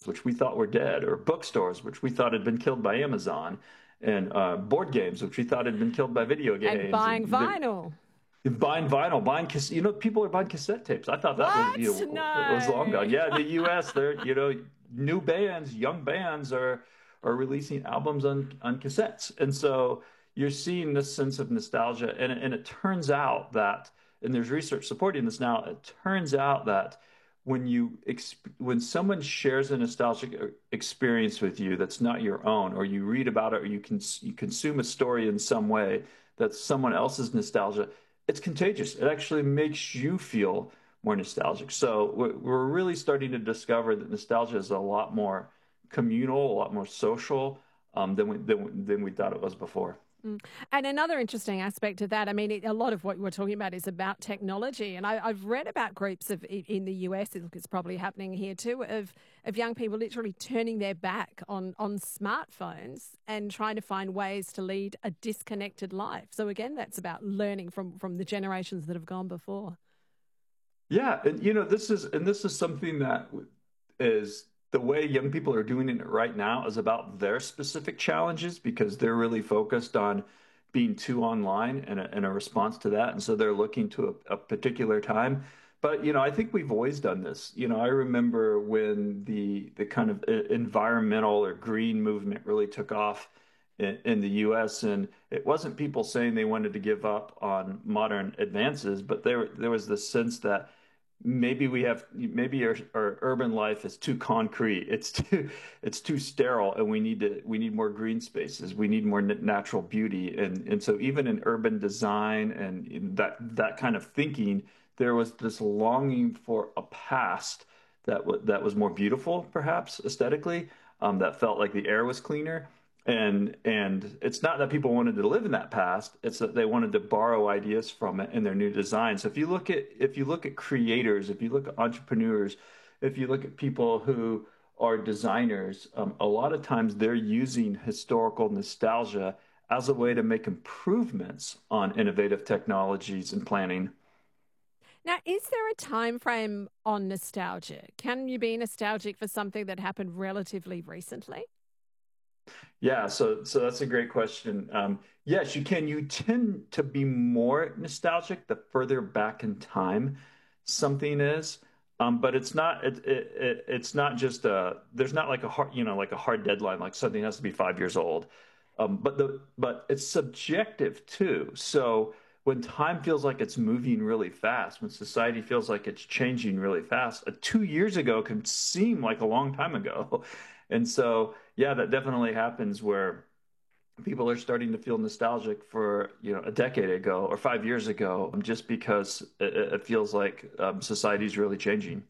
which we thought were dead, or bookstores, which we thought had been killed by Amazon, and board games, which we thought had been killed by video And games, buying vinyl. buying vinyl, buying people are buying cassette tapes. I thought that was What? it was long No. gone. Yeah, in the U.S. they're new bands, young bands are releasing albums on cassettes, and so you're seeing this sense of nostalgia, and it turns out that, and there's research supporting this now. It turns out that when someone shares a nostalgic experience with you that's not your own, or you read about it, or you consume a story in some way that's someone else's nostalgia, it's contagious. It actually makes you feel more nostalgic. So we're really starting to discover that nostalgia is a lot more communal, a lot more social, than we thought it was before. Mm. And another interesting aspect of that, I mean, a lot of what we're talking about is about technology. And I've read about groups in the US, look, it's probably happening here too, of young people literally turning their back on smartphones and trying to find ways to lead a disconnected life. So again, that's about learning from the generations that have gone before. Yeah, and this is something that is the way young people are doing it right now is about their specific challenges because they're really focused on being too online and a response to that, and so they're looking to a particular time. But I think we've always done this. I remember when the kind of environmental or green movement really took off in the U.S. And it wasn't people saying they wanted to give up on modern advances, but there was this sense that maybe our urban life is too concrete, it's too sterile, and we need more green spaces, we need more natural beauty, and so even in urban design and that kind of thinking, there was this longing for a past that was more beautiful, perhaps aesthetically, that felt like the air was cleaner. And it's not that people wanted to live in that past, it's that they wanted to borrow ideas from it in their new design. So if you look at creators, if you look at entrepreneurs, if you look at people who are designers, a lot of times they're using historical nostalgia as a way to make improvements on innovative technologies and planning. Now, is there a time frame on nostalgia? Can you be nostalgic for something that happened relatively recently? Yeah, so that's a great question. Yes, you can. You tend to be more nostalgic the further back in time something is, but it's not just there's not like a hard deadline, like something has to be 5 years old. But it's subjective too. So when time feels like it's moving really fast, when society feels like it's changing really fast, 2 years ago can seem like a long time ago. And so, yeah, that definitely happens where people are starting to feel nostalgic for, a decade ago or 5 years ago, just because it feels like society's really changing.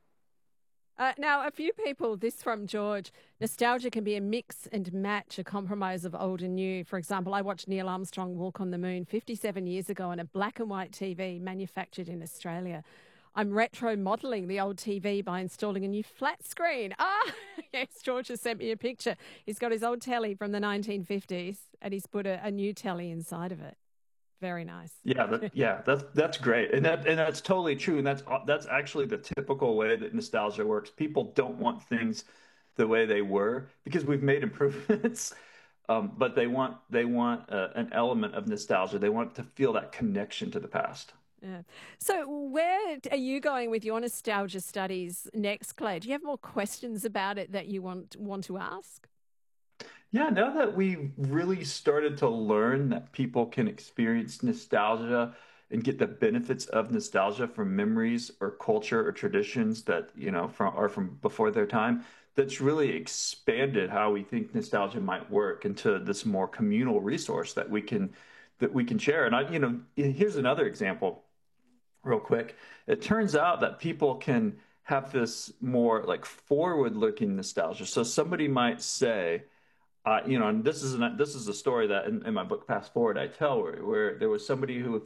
Now, a few people, this from George, nostalgia can be a mix and match, a compromise of old and new. For example, I watched Neil Armstrong walk on the moon 57 years ago on a black and white TV manufactured in Australia. I'm retro modeling the old TV by installing a new flat screen. Ah, yes, George has sent me a picture. He's got his old telly from the 1950s and he's put a new telly inside of it. Very nice. That's great, and that's totally true, and that's actually the typical way that nostalgia works. People don't want things the way they were because we've made improvements, but they want an element of nostalgia. They want to feel that connection to the past. Yeah. So, where are you going with your nostalgia studies next, Clay? Do you have more questions about it that you want to ask? Yeah, now that we've really started to learn that people can experience nostalgia and get the benefits of nostalgia from memories or culture or traditions that, from before their time, that's really expanded how we think nostalgia might work into this more communal resource that we can share. And here's another example real quick. It turns out that people can have this more like forward-looking nostalgia. So somebody might say, and this is a story that in my book Fast Forward I tell where there was somebody who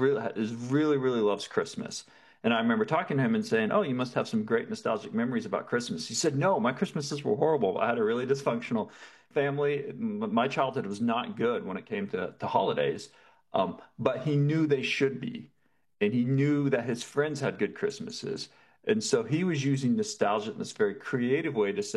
really loves Christmas, and I remember talking to him and saying, "Oh, you must have some great nostalgic memories about Christmas." He said, "No, my Christmases were horrible. I had a really dysfunctional family. My childhood was not good when it came to holidays." But he knew they should be, and he knew that his friends had good Christmases, and so he was using nostalgia in this very creative way to say,